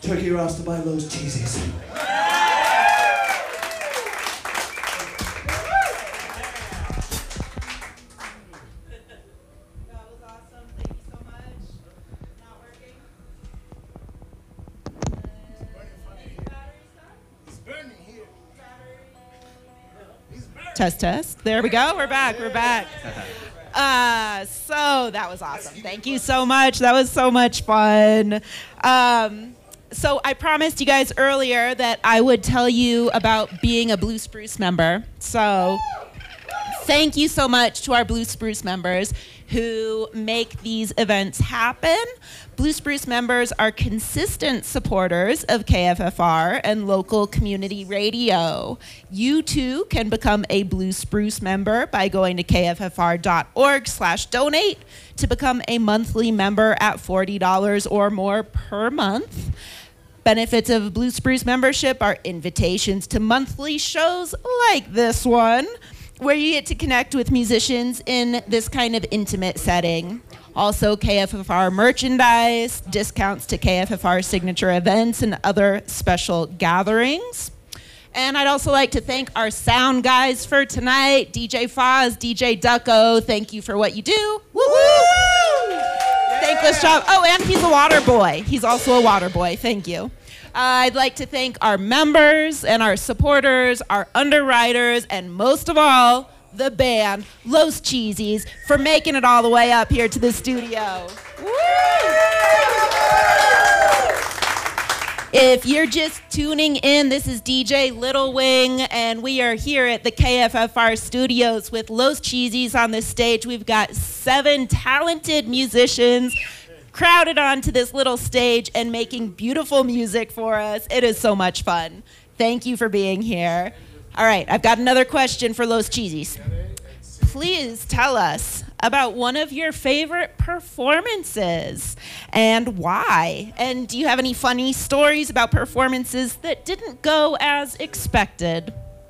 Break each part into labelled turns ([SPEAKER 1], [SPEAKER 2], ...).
[SPEAKER 1] Turkey Rasta by Los Cheesies.
[SPEAKER 2] Test, test. There we go. We're back. We're back. So that was awesome. Thank you so much. That was so much fun. So I promised you guys earlier that I would tell you about being a Blue Spruce member. So thank you so much to our Blue Spruce members who make these events happen. Blue Spruce members are consistent supporters of KFFR and local community radio. You too can become a Blue Spruce member by going to kffr.org/donate to become a monthly member at $40 or more per month. Benefits of Blue Spruce membership are invitations to monthly shows like this one, where you get to connect with musicians in this kind of intimate setting. Also, KFFR merchandise, discounts to KFFR signature events, and other special gatherings. And I'd also like to thank our sound guys for tonight, DJ Foz, DJ Ducko. Thank you for what you do. Woo-hoo! Thankless job. Oh, and he's a water boy. He's also a water boy. Thank you. I'd like to thank our members and our supporters, our underwriters, and most of all, the band, Los Cheesies, for making it all the way up here to the studio. Woo! If you're just tuning in, this is DJ Little Wing, and we are here at the KFFR studios with Los Cheesies on this stage. We've got 7 talented musicians crowded onto this little stage and making beautiful music for us. It is so much fun. Thank you for being here. All right, I've got another question for Los Cheesies. Please tell us about one of your favorite performances and why. And do you have any funny stories about performances that didn't go as expected?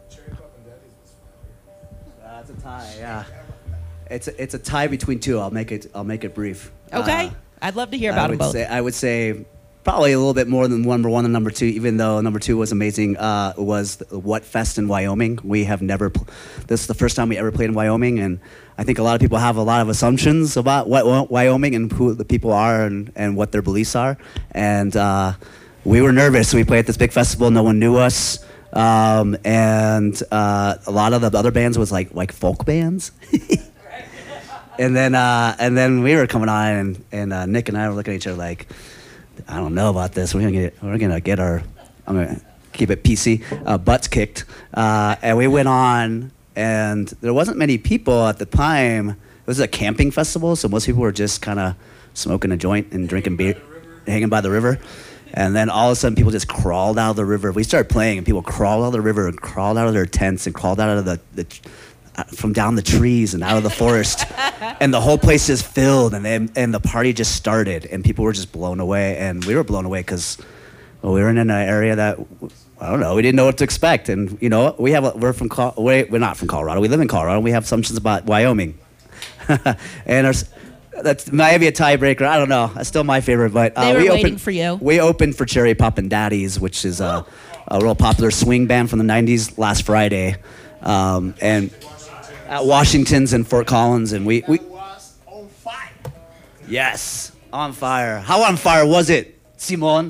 [SPEAKER 3] It's a tie, yeah. It's a tie between two. I'll make it brief.
[SPEAKER 2] Okay. I'd love to hear about them both.
[SPEAKER 3] I would say probably a little bit more than number one and number two, even though number two was amazing, was the What Fest in Wyoming. We have never, this is the first time we ever played in Wyoming, and I think a lot of people have a lot of assumptions about what Wyoming and who the people are and what their beliefs are. And we were nervous. We played at this big festival, no one knew us. And a lot of the other bands was like folk bands. And then we were coming on, and Nick and I were looking at each other like, I don't know about this. We're gonna get our, I'm gonna keep it PC, butts kicked. And we went on, and there wasn't many people at the time. It was a camping festival, so most people were just kind of smoking a joint and drinking beer, hanging by the river. And then all of a sudden, people just crawled out of the river. We started playing, and people crawled out of the river and crawled out of their tents and crawled out of from down the trees and out of the forest, and the whole place just filled, and the party just started, and people were just blown away, and we were blown away because we were in an area that, I don't know, we didn't know what to expect, and you know, we're not from Colorado, we live in Colorado, and we have assumptions about Wyoming, and that might be a tiebreaker. I don't know. That's still my favorite, but
[SPEAKER 2] they were waiting for you.
[SPEAKER 3] We opened for Cherry Poppin' Daddies, which is a real popular swing band from the '90s last Friday, and at Washington's and Fort Collins, and we
[SPEAKER 1] was on fire.
[SPEAKER 3] Yes, on fire. How on fire was it, Simon?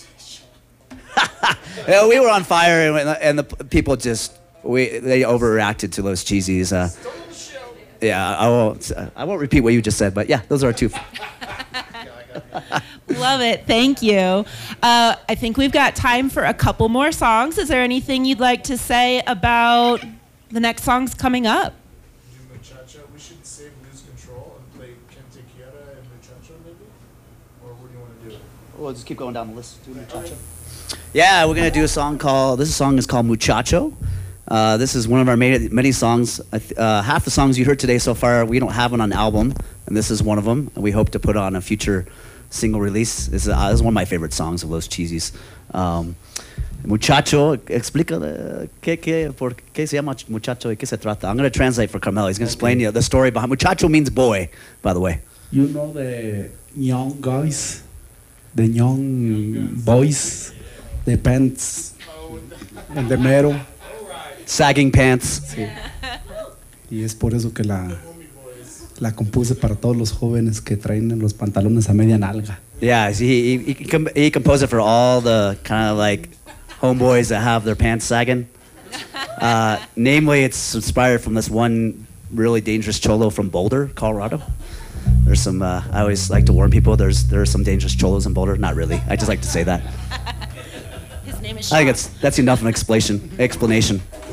[SPEAKER 3] Yeah, we were on fire, and the people they overreacted to those cheesies. Yeah, I won't repeat what you just said, but yeah, those are our two.
[SPEAKER 2] Love it. Thank you. I think we've got time for a couple more songs. Is there anything you'd like to say about the next songs coming up?
[SPEAKER 4] Muchacho. We should save Lose Control and play Kente Quiera and Muchacho maybe? Or what do you want to do?
[SPEAKER 3] We'll just keep going down the list. Do Muchacho. Yeah, we're going to do a song this song is called Muchacho. This is one of our many songs. Half the songs you heard today so far, we don't have one on album, and this is one of them. And we hope to put on a future single release. This is one of my favorite songs of Los Cheesies. Muchacho, explica por qué se llama Muchacho y qué se trata. I'm going to translate for Carmelo. He's going to explain the story behind. Muchacho means boy, by the way.
[SPEAKER 5] You know the young guys? the young boys, the pants, and the mero.
[SPEAKER 3] Sagging pants.
[SPEAKER 5] Sí. Y es por eso que la compuse para todos los jóvenes que traen los pantalones a media nalga.
[SPEAKER 3] Yeah, he composed it for all the kind of like homeboys that have their pants sagging. Namely, it's inspired from this one really dangerous cholo from Boulder, Colorado. There's some. I always like to warn people. There are some dangerous cholos in Boulder. Not really. I just like to say that.
[SPEAKER 2] His name is
[SPEAKER 3] I think
[SPEAKER 2] Sean.
[SPEAKER 3] that's enough of an explanation.